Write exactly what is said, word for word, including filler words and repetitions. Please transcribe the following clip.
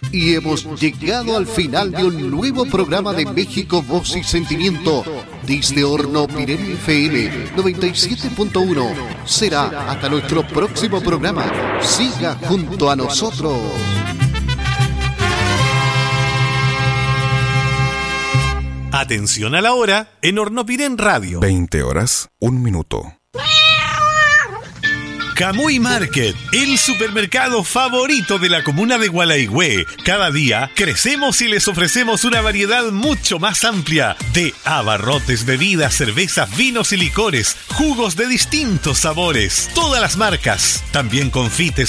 Y hemos llegado al final de un nuevo programa de México, Voz y Sentimiento desde Hornopirén F M noventa y siete punto uno. Será hasta nuestro próximo programa. Siga junto a nosotros. Atención a la hora en Hornopirén Radio. veinte horas, un minuto. Camuy Market, el supermercado favorito de la comuna de Gualaigüe. Cada día crecemos y les ofrecemos una variedad mucho más amplia de abarrotes, bebidas, cervezas, vinos y licores, jugos de distintos sabores, todas las marcas. También confites